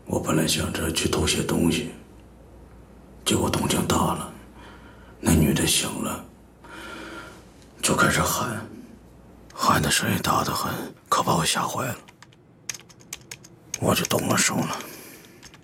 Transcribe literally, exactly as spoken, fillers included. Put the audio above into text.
我本来想着去偷些东西，结果动静大了，那女的醒了，就开始喊，喊的声音大得很，可把我吓坏了，我就动了手了。